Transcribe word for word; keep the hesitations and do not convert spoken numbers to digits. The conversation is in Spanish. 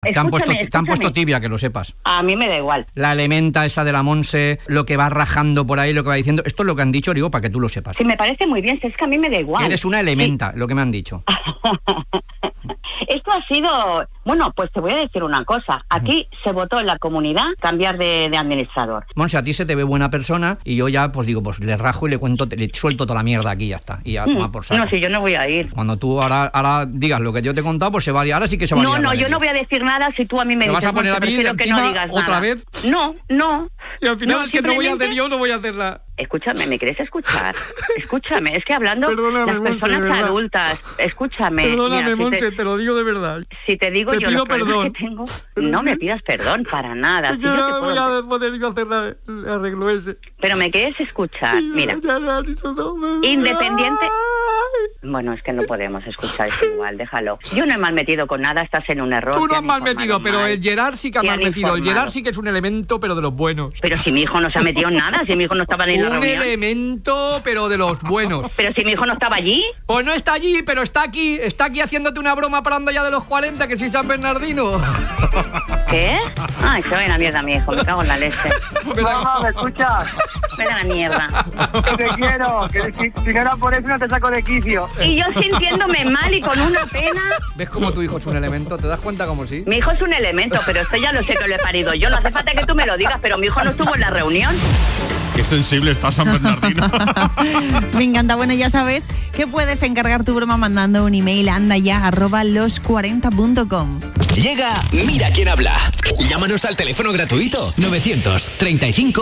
te han, puesto, te han puesto tibia, que lo sepas. A mí me da igual. La elementa esa de la Monse, lo que va rajando por ahí, lo que va diciendo, esto es lo que han dicho, digo, para que tú lo sepas. Sí, me parece muy bien, si es que a mí me da igual. Eres una elementa, sí. Lo que me han dicho. Esto ha sido... Bueno, pues te voy a decir una cosa. Aquí uh-huh. se votó en la comunidad cambiar de, de administrador. Monse, a ti se te ve buena persona y yo ya, pues digo, pues le rajo y le cuento, le suelto toda la mierda aquí y ya está. Y ya mm. toma por saco. No, si yo no voy a ir. Cuando tú ahora, ahora digas lo que yo te he contado, pues se va a liar. Ahora sí que se va a liar. No, no, yo no voy a decir nada si tú a mí me, ¿Me dices... vas a poner a mí prefiero que no digas otra nada. vez? No, no. Y al final no, es que no voy a hacer yo, no voy a hacerla. Escúchame, ¿me quieres escuchar? Escúchame, es que hablando Perdóname, las personas Monse, adultas, escúchame. Perdóname, mira, si Monse, te, te lo digo de verdad. Si te digo te yo pido los perdón. que tengo, no me pidas perdón para nada. Es que si no yo voy puedo... a poder yo hacer la, el arreglo ese. Pero me quieres escuchar, mira. Independiente... Bueno, es que no podemos escuchar esto igual, déjalo. Yo no he mal metido con nada, estás en un error. Tú no has mal metido, pero el Gerard sí que ha mal metido. El Gerard sí que es un elemento, pero de los buenos. Pero si mi hijo no se ha metido en nada, si mi hijo no estaba en la reunión. Un elemento, pero de los buenos. Pero si mi hijo no estaba allí. Pues no está allí, pero está aquí. Está aquí haciéndote una broma parando ya de los cuarenta, que soy San Bernardino. ¿Qué? Ay, se va a la mierda mi hijo, me cago en la leche. Mamá, ¿me escuchas? Vete a la mierda. Que te quiero, que si, si no era por eso no te saco de quicio. Y yo sintiéndome mal y con una pena. ¿Ves cómo tu hijo es un elemento? ¿Te das cuenta como sí? Mi hijo es un elemento, pero esto ya lo sé que lo he parido yo. No hace falta que tú me lo digas, pero mi hijo no estuvo en la reunión. Qué sensible está San Bernardino. Me encanta. Bueno, ya sabes que puedes encargar tu broma mandando un email a andaya arroba los cuarenta punto com. Llega Mira quién habla. Llámanos al teléfono gratuito novecientos treinta y cinco